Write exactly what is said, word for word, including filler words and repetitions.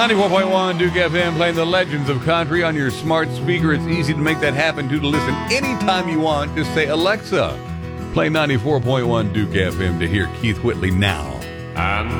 ninety-four point one Duke F M, playing the legends of country on your smart speaker. It's easy to make that happen, too, to listen anytime you want. Just say, Alexa, play ninety-four point one Duke F M to hear Keith Whitley now. And